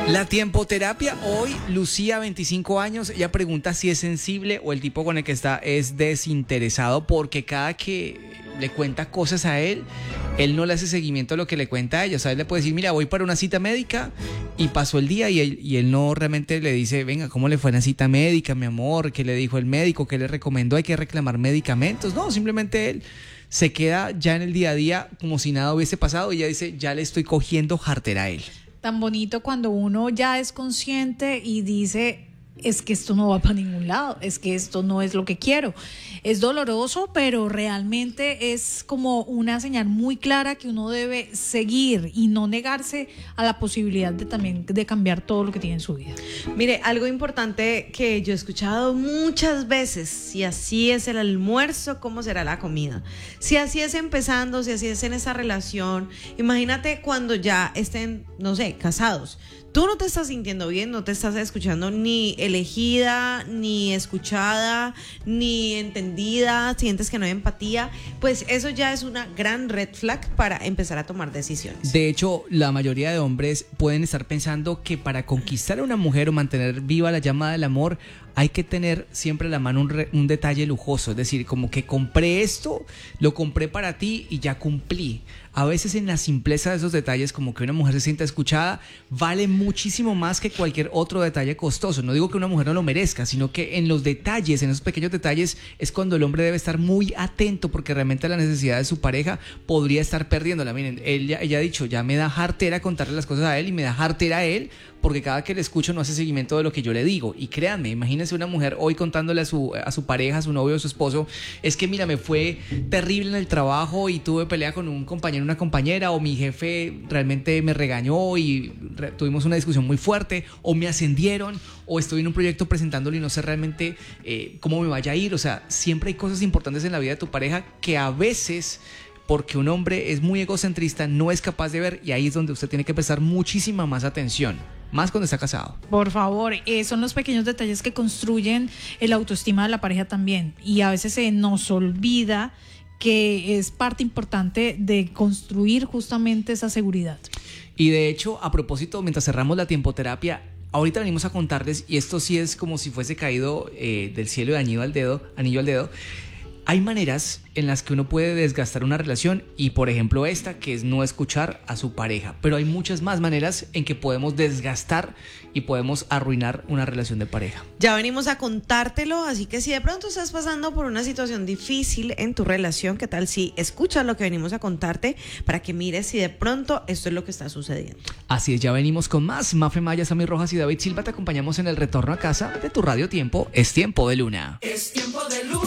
La tiempoterapia hoy, Lucía, 25 años, ella pregunta si es sensible o el tipo con el que está es desinteresado, porque cada que le cuenta cosas a él no le hace seguimiento a lo que le cuenta a ella. O sea, él le puede decir, mira, voy para una cita médica y pasó el día y él no realmente le dice, venga, ¿cómo le fue en la cita médica, mi amor? ¿Qué le dijo el médico? ¿Qué le recomendó? ¿Hay que reclamar medicamentos? No, simplemente él se queda ya en el día a día como si nada hubiese pasado y ella dice, ya le estoy cogiendo jartera a él. Tan bonito cuando uno ya es consciente y dice, es que esto no va para ningún lado, es que esto no es lo que quiero. Es doloroso, pero realmente es como una señal muy clara que uno debe seguir y no negarse a la posibilidad de también de cambiar todo lo que tiene en su vida. Mire, algo importante que yo he escuchado muchas veces: si así es el almuerzo, ¿cómo será la comida? Si así es empezando, si así es en esa relación, imagínate cuando ya estén, no sé, casados. Tú no te estás sintiendo bien, no te estás escuchando ni elegida, ni escuchada, ni entendida, sientes que no hay empatía, pues eso ya es una gran red flag para empezar a tomar decisiones. De hecho, la mayoría de hombres pueden estar pensando que para conquistar a una mujer o mantener viva la llama del amor, hay que tener siempre a la mano un detalle lujoso, es decir, como que compré esto, lo compré para ti y ya cumplí. A veces en la simpleza de esos detalles, como que una mujer se sienta escuchada, vale muchísimo más que cualquier otro detalle costoso. No digo que una mujer no lo merezca, sino que en los detalles, en esos pequeños detalles, es cuando el hombre debe estar muy atento, porque realmente la necesidad de su pareja podría estar perdiéndola. Miren, ella ha dicho, ya me da jartera contarle las cosas a él y me da jartera a él, porque cada que le escucho no hace seguimiento de lo que yo le digo. Y créanme, imagínense una mujer hoy contándole a su pareja, a su novio, a su esposo, es que mira, me fue terrible en el trabajo y tuve pelea con un compañero, una compañera, o mi jefe realmente me regañó y tuvimos una discusión muy fuerte, o me ascendieron, o estoy en un proyecto presentándolo y no sé realmente cómo me vaya a ir. O sea, siempre hay cosas importantes en la vida de tu pareja que a veces, porque un hombre es muy egocentrista, no es capaz de ver, y ahí es donde usted tiene que prestar muchísima más atención, más cuando está casado. Por favor, son los pequeños detalles que construyen el autoestima de la pareja también, y a veces se nos olvida que es parte importante de construir justamente esa seguridad. Y de hecho, a propósito, mientras cerramos la tiempoterapia, ahorita venimos a contarles, y esto sí es como si fuese caído del cielo de anillo al dedo, hay maneras en las que uno puede desgastar una relación, y por ejemplo esta, que es no escuchar a su pareja, pero hay muchas más maneras en que podemos desgastar y podemos arruinar una relación de pareja. Ya venimos a contártelo, así que si de pronto estás pasando por una situación difícil en tu relación, ¿qué tal si escuchas lo que venimos a contarte para que mires si de pronto esto es lo que está sucediendo? Así es, ya venimos con más. Mafe Maya, Sammy Rojas y David Silva te acompañamos en el retorno a casa de tu Radio Tiempo. Es tiempo de Luna. Es tiempo de Luna.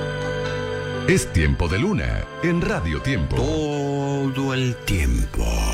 Es tiempo de Luna en Radio Tiempo. Todo el tiempo.